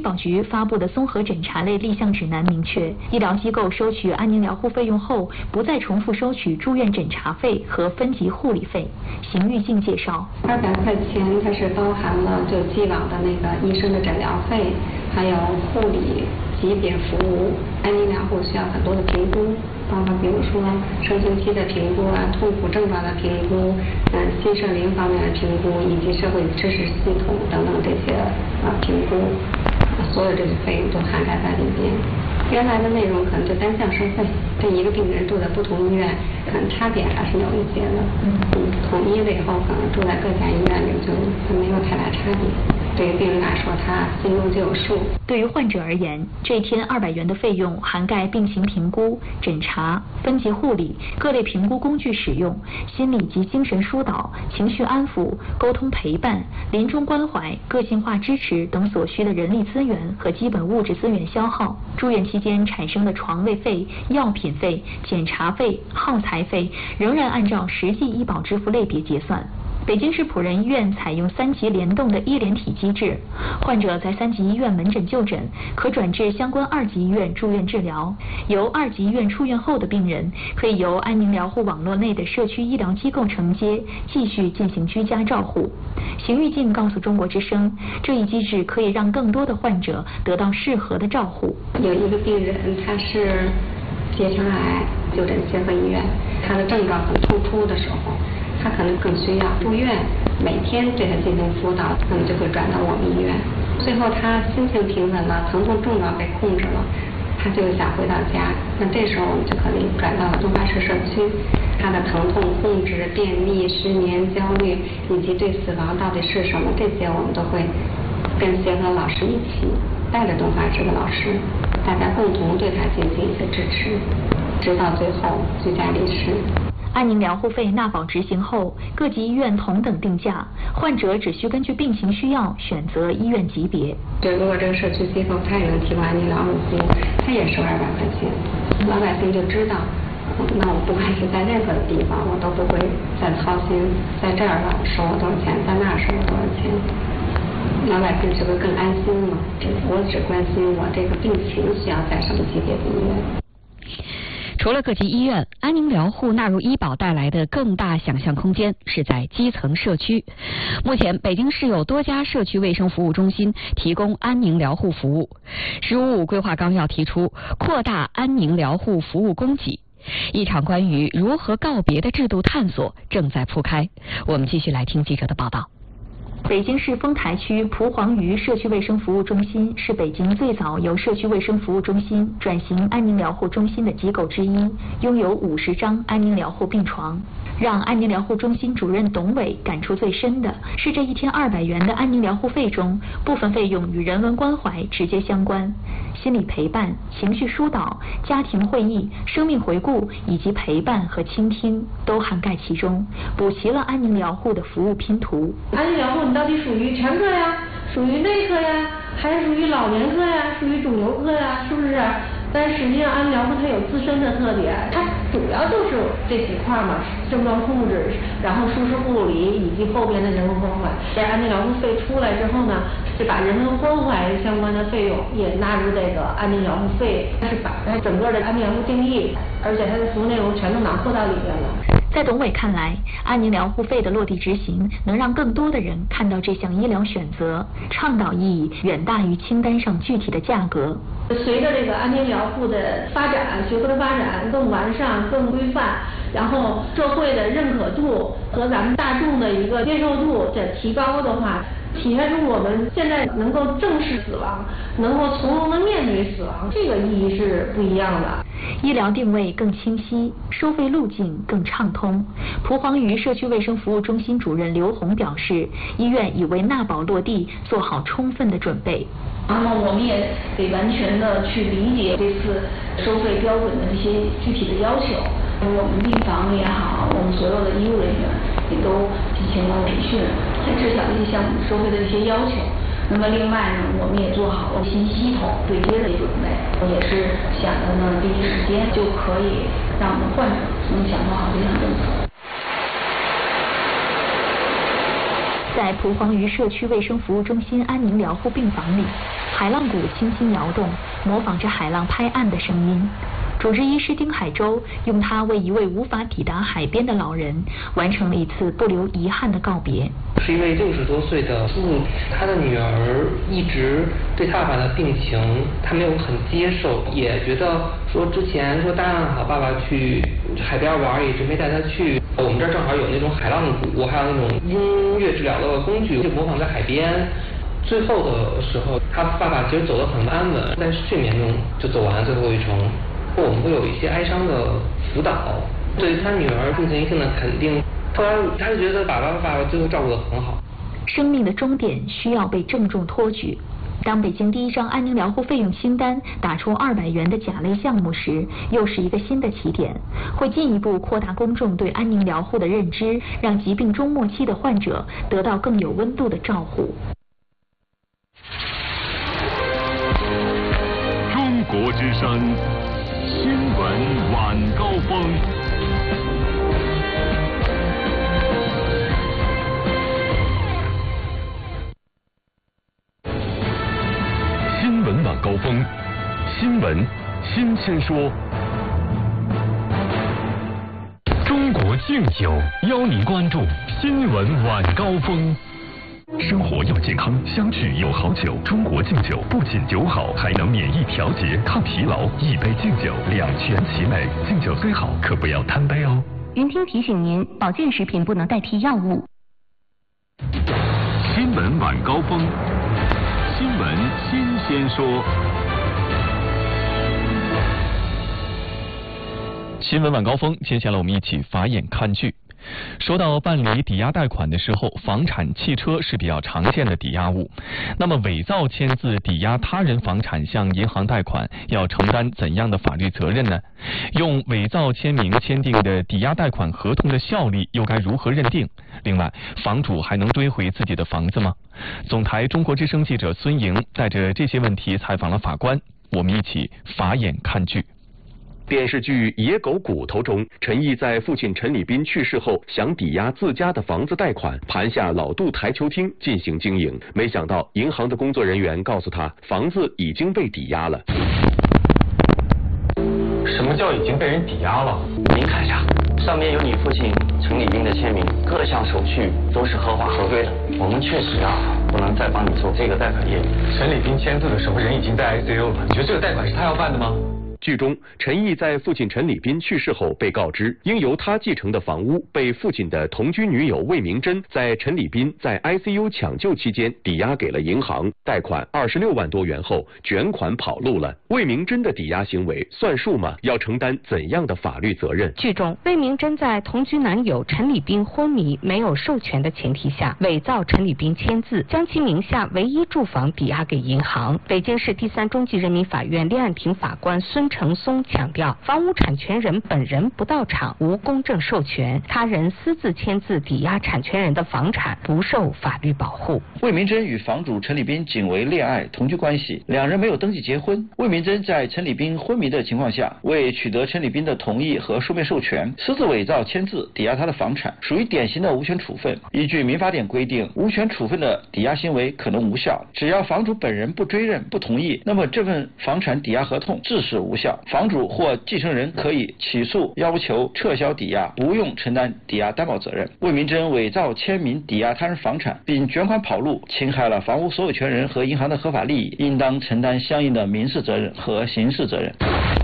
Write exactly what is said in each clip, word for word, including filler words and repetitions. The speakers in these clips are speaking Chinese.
保局发布的综合诊查类立项指南明确，医疗机构收取安宁疗护费用后，不再重复收取住院诊查费和分级护理费。邢玉静介绍， 二百块钱它是包含了就既往的那个医生的诊疗费，还有护理级别服务。安宁疗护需要很多的评估，包括比如说生存期的评估啊、痛苦症状的评估、嗯、呃、新社龄方面的评估，以及社会支持系统等等这些啊评估，所有这些费用都涵盖在里边。原来的内容可能就单项收费，这一个病人住在不同医院，可能差别还是有一些的。嗯，统一了以后，可能住在各家医院里就就没有太大差别。对于病人来说，他心中就有数。 对于患者而言，这一天二百元的费用涵盖病情评估、诊查、分级护理、各类评估工具使用、心理及精神疏导、情绪安抚、沟通陪伴、临终关怀、个性化支持等所需的人力资源和基本物质资源消耗。住院期间产生的床位费、药品费、检查费、耗材费，仍然按照实际医保支付类别结算。北京市辅仁医院采用三级联动的医联体机制，患者在三级医院门诊就诊，可转至相关二级医院住院治疗。由二级医院出院后的病人，可以由安宁疗护网络内的社区医疗机构承接，继续进行居家照护。邢玉静告诉中国之声，这一机制可以让更多的患者得到适合的照护。 有一个病人，他是结肠癌，就诊协和医院，他的症状很突出的时候，他可能更需要住院，每天对他进行辅导，那么就会转到我们医院。最后他心情平稳了，疼痛症状被控制了，他就想回到家，那这时候我们就可以转到了东华市社区。他的疼痛控制、便秘、失眠、焦虑，以及对死亡到底是什么，这些我们都会跟协和老师一起带着东华市的老师，大家共同对他进行一些支持，直到最后居家离世。 安宁疗护费纳保执行后，各级医院同等定价，患者只需根据病情需要选择医院级别。 就如果这个社区机构它也能提供安宁疗护服务，它也收二百块钱，老百姓就知道，那我不管是在任何的地方，我都不会再操心，在这儿了收我多少钱，在那儿收我多少钱，老百姓就会更安心了。我只关心我这个病情需要在什么级别的医院。 除了各级医院，安宁疗护纳入医保带来的更大想象空间是在基层社区。目前，北京市有多家社区卫生服务中心提供安宁疗护服务。十五五规划纲要提出扩大安宁疗护服务供给。一场关于如何告别的制度探索正在铺开。我们继续来听记者的报道。 北京市丰台区蒲黄榆社区卫生服务中心是北京最早由社区卫生服务中心转型安宁疗护中心的机构之一，拥有五十张安宁疗护病床。让安宁疗护中心主任董伟感触最深的是，这一天二百元的安宁疗护费中，部分费用与人文关怀直接相关，心理陪伴、情绪疏导、家庭会议、生命回顾以及陪伴和倾听都涵盖其中，补齐了安宁疗护的服务拼图。 安宁疗护你到底属于全科呀，属于内科呀，还是属于老年科呀，属于肿瘤科呀，是不是？但实际上安宁疗护它有自身的特点，它主要就是这几块嘛，症状控制，然后舒适护理以及后边的人文关怀。在安宁疗护费出来之后呢，是把人文关怀相关的费用也纳入这个安宁疗护费，它是把它整个的安宁疗护定义，而且它的服务内容全都囊括到里边了。 在董伟看来，安宁疗护费的落地执行能让更多的人看到这项医疗选择倡导意义远大于清单上具体的价格。 随着这个安宁疗护的发展，学科的发展更完善、更规范，然后社会的认可度和咱们大众的一个接受度的提高的话，体现出我们现在能够正视死亡，能够从容的面对死亡，这个意义是不一样的。 医疗定位更清晰，收费路径更畅通。蒲黄榆社区卫生服务中心主任刘红表示，医院已为纳保落地做好充分的准备。 那么我们也得完全的去理解这次收费标准的这些具体的要求。我们病房也好，我们所有的医务人员也都进行了培训，才知晓这些项目收费的这些要求。那么另外呢，我们也做好了新系统对接的准备，也是想着呢第一时间就可以让我们患者能享受好这项政策。 在蒲黄榆社区卫生服务中心安宁疗护病房里， 海浪鼓轻轻摇动，模仿着海浪拍岸的声音。主治医师丁海洲用它为一位无法抵达海边的老人完成了一次不留遗憾的告别。 是一位六十多岁的父母，他的女儿一直对他爸爸的病情，他没有很接受，也觉得说之前说答应好爸爸去海边玩，一直没带他去。我们这儿正好有那种海浪鼓，还有那种音乐治疗的工具，就模仿在海边。最后的时候，他爸爸其实走得很安稳，在睡眠中就走完最后一程。我们会有一些哀伤的辅导，对他女儿进行一定的肯定。后来他就觉得爸爸爸爸最后照顾得很好。 生命的终点需要被郑重托举。当北京第一张安宁疗护费用清单打出二百元的甲类项目时，又是一个新的起点，会进一步扩大公众对安宁疗护的认知，让疾病中末期的患者得到更有温度的照护。 中国之声新闻晚高峰。新闻晚高峰，新闻新鲜说。中国敬酒邀您关注新闻晚高峰。生活要健康，相聚有好酒。中国敬酒不仅酒好，还能免疫调节、抗疲劳。一杯敬酒，两全其美。敬酒虽好，可不要贪杯哦。 云听提醒您，保健食品不能代替药物。 新闻晚高峰，新闻新鲜说。 新闻晚高峰，接下来我们一起法眼看剧。说到办理抵押贷款的时候，房产、汽车是比较常见的抵押物。那么伪造签字抵押他人房产向银行贷款，要承担怎样的法律责任呢？用伪造签名签订的抵押贷款合同的效力又该如何认定？另外，房主还能追回自己的房子吗？总台中国之声记者孙莹带着这些问题采访了法官，我们一起法眼看剧。 电视剧《野狗骨头》中，陈毅在父亲陈礼斌去世后，想抵押自家的房子贷款，盘下老杜台球厅进行经营。没想到银行的工作人员告诉他，房子已经被抵押了。 什么叫已经被人抵押了？您看一下，上面有你父亲陈礼斌的签名，各项手续都是合法合规的。我们确实啊，不能再帮你做这个贷款业务。 陈礼斌签字的时候，人已经在 I C U 了，你觉得这个贷款是他要办的吗？ 剧中，陈毅在父亲陈礼斌去世后被告知，应由他继承的房屋被父亲的同居女友魏明珍在陈礼斌在 I C U 抢救期间抵押给了银行，贷款二十六万多元后卷款跑路了。魏明珍的抵押行为算数吗？要承担怎样的法律责任？ 剧中，魏明珍在同居男友陈礼斌昏迷没有授权的前提下，伪造陈礼斌签字，将其名下唯一住房抵押给银行。北京市第三中级人民法院立案庭法官孙成松强调，房屋产权人本人不到场，无公证授权，他人私自签字抵押产权人的房产，不受法律保护。 魏明珍与房主陈礼斌仅为恋爱同居关系，两人没有登记结婚。魏明珍在陈礼斌昏迷的情况下，未取得陈礼斌的同意和书面授权，私自伪造签字抵押他的房产，属于典型的无权处分。依据民法典规定，无权处分的抵押行为可能无效，只要房主本人不追认、不同意，那么这份房产抵押合同自是无效。房主或继承人可以起诉要求撤销抵押，不用承担抵押担保责任。魏明珍伪造签名抵押他人房产，并卷款跑路，侵害了房屋所有权人和银行的合法利益，应当承担相应的民事责任和刑事责任。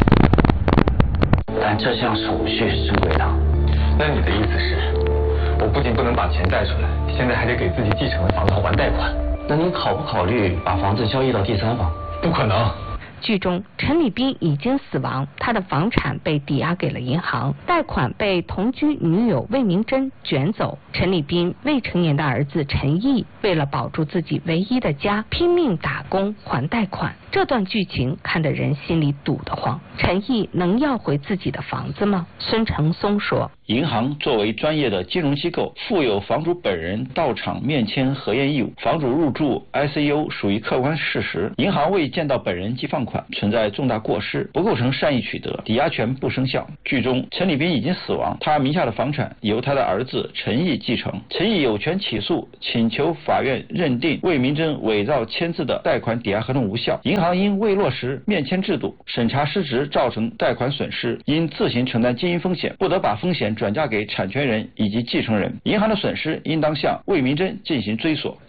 但这项手续是正规的。 那你的意思是，我不仅不能把钱贷出来，现在还得给自己继承的房子还贷款？ 那您考不考虑把房子交易到第三方？ 不可能。 剧中，陈礼斌已经死亡，他的房产被抵押给了银行，贷款被同居女友魏明珍卷走。陈礼斌未成年的儿子陈毅为了保住自己唯一的家，拼命打工还贷款。这段剧情看得人心里堵得慌。陈毅能要回自己的房子吗？孙成松说， 银行作为专业的金融机构，负有房主本人到场面签核验义务。房主入住 I C U 属于客观事实，银行未见到本人即放款存在重大过失，不构成善意取得，抵押权不生效。剧中陈礼斌已经死亡，他名下的房产由他的儿子陈毅继承，陈毅有权起诉，请求法院认定魏明珍伪造签字的贷款抵押合同无效，银行因未落实面签制度，审查失职造成贷款损失，应自行承担经营风险，不得把风险转嫁给产权人以及继承人。银行的损失应当向魏明珍进行追索。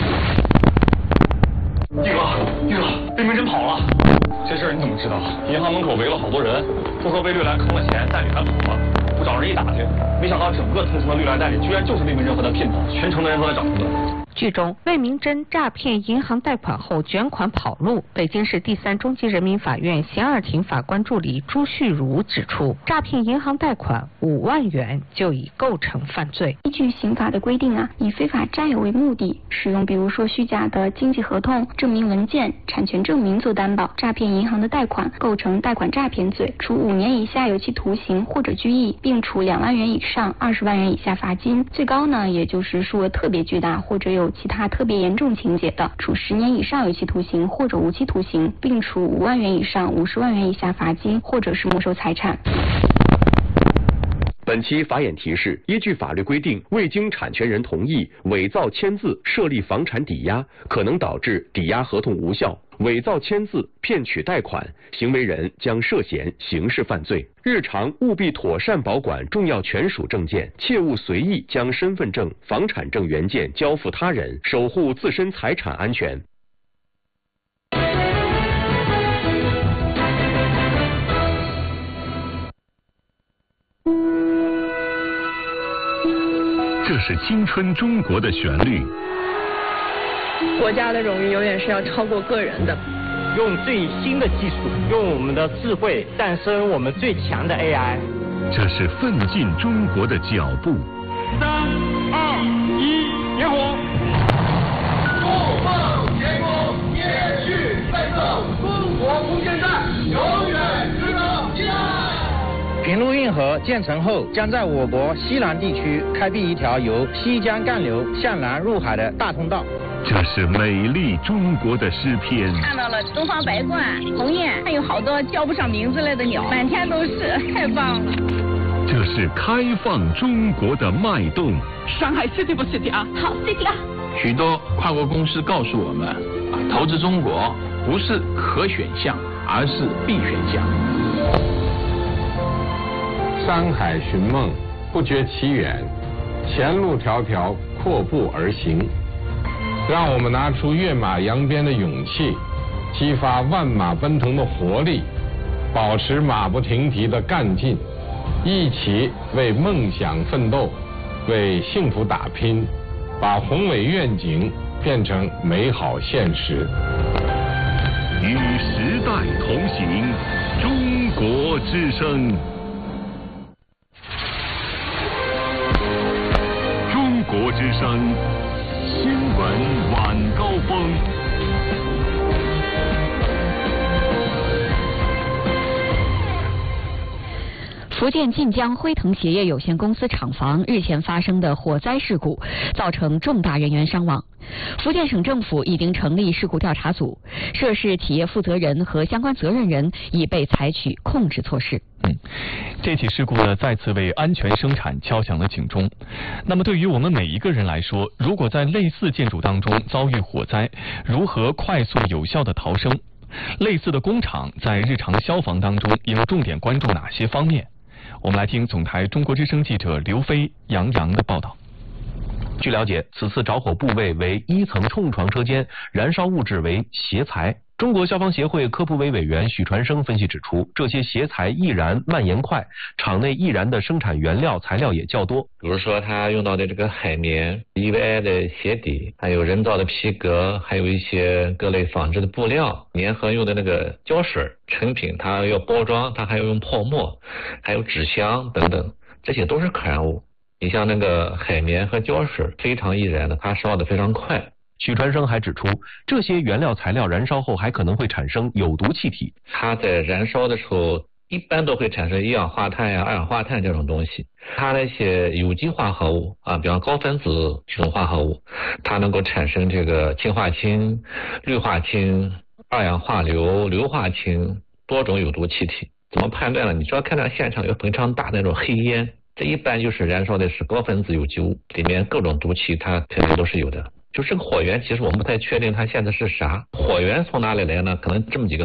玉哥，玉哥，魏明珍跑了。这事儿你怎么知道？银行门口围了好多人，都说被绿来坑了钱，代理还跑了。我找人一打听，没想到整个通城的绿来代理居然就是魏明珍和他姘头，全城的人都在找他们。 剧中，魏明珍诈骗银行贷款后卷款跑路。北京市第三中级人民法院刑二庭法官助理朱旭儒指出，诈骗银行贷款五万元就已构成犯罪。 依据刑法的规定啊，以非法占有为目的，使用比如说虚假的经济合同、证明文件、产权证明做担保，诈骗银行的贷款，构成贷款诈骗罪，处五年以下有期徒刑或者拘役，并处两万元以上二十万元以下罚金。最高呢，也就是数额特别巨大或者有其他特别严重情节的，处十年以上有期徒刑或者无期徒刑，并处五万元以上五十万元以下罚金，或者是没收财产。 本期法眼提示：依据法律规定，未经产权人同意伪造签字设立房产抵押，可能导致抵押合同无效。伪造签字骗取贷款，行为人将涉嫌刑事犯罪。日常务必妥善保管重要权属证件，切勿随意将身份证、房产证原件交付他人，守护自身财产安全。 这是青春中国的旋律。 国家的荣誉永远是要超过个人的。 用最新的技术，用我们的智慧诞生我们最强的 A I。 这是奋进中国的脚步。 三二一，点火！共奉天宫，延续奋斗，中国无限战，永远值得期待。 平陆运河建成后，将在我国西南地区开辟一条由西江干流向南入海的大通道。 这是美丽中国的诗篇。 看到了东方白鹳、鸿雁，还有好多叫不上名字来的鸟，满天都是，太棒了。 这是开放中国的脉动。 上海 City 不 City 啊？ 好 City 啊！ 许多跨国公司告诉我们，投资中国不是可选项，而是必选项。 山海寻梦，不觉其远，前路迢迢，阔步而行。让我们拿出跃马扬鞭的勇气，激发万马奔腾的活力，保持马不停蹄的干劲，一起为梦想奋斗，为幸福打拼，把宏伟愿景变成美好现实。 与时代同行，中国之声。中国之声。新闻晚高峰。 福建晋江辉腾鞋业有限公司厂房日前发生的火灾事故，造成重大人员伤亡。福建省政府已经成立事故调查组，涉事企业负责人和相关责任人已被采取控制措施。 嗯，这起事故呢，再次为安全生产敲响了警钟。那么，对于我们每一个人来说，如果在类似建筑当中遭遇火灾，如何快速有效的逃生？类似的工厂在日常消防当中应重点关注哪些方面？我们来听总台中国之声记者刘飞、杨洋的报道。 据了解，此次着火部位为一层冲床车间，燃烧物质为鞋材。中国消防协会科普委委员许传生分析指出，这些鞋材易燃蔓延快，厂内易燃的生产原料材料也较多。 比如说，它用到的这个海绵、E V I 的鞋底，还有人造的皮革，还有一些各类纺织的布料，粘合用的那个胶水成品，它要包装，它还要用泡沫，还有纸箱等等，这些都是可燃物。你像那个海绵和胶水非常易燃的，它烧得非常快。 许传生还指出，这些原料材料燃烧后还可能会产生有毒气体。 它在燃烧的时候，一般都会产生一氧化碳呀、二氧化碳这种东西。它那些有机化合物啊，比方高分子这种化合物，它能够产生这个氰化氢、氯化氢、 二氧化硫、硫化氢多种有毒气体。怎么判断呢？你只要看到现场有非常大的那种黑烟，这一般就是燃烧的是高分子有机物，里面各种毒气它肯定都是有的。就这个火源，其实我们不太确定它现在是啥。火源从哪里来呢？可能这么几个